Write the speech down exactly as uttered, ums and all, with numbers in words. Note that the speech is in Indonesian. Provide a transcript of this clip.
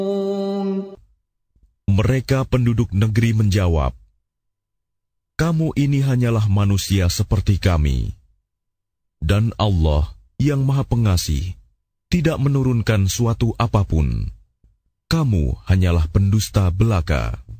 Mereka penduduk negeri menjawab, "Kamu ini hanyalah manusia seperti kami. Dan Allah yang Maha Pengasih tidak menurunkan suatu apapun. Kamu hanyalah pendusta belaka."